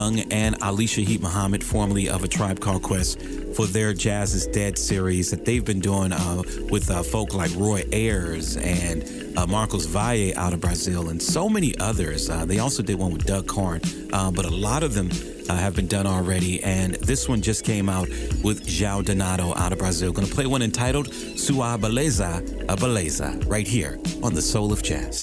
and Alicia Heat Muhammad, formerly of A Tribe Called Quest, for their Jazz is Dead series that they've been doing with folk like Roy Ayers and Marcos Valle out of Brazil and so many others. They also did one with Doug Korn, but a lot of them have been done already, and this one just came out with João Donato out of Brazil. Going to play one entitled Sua Beleza, a Beleza, right here on The Soul of Jazz.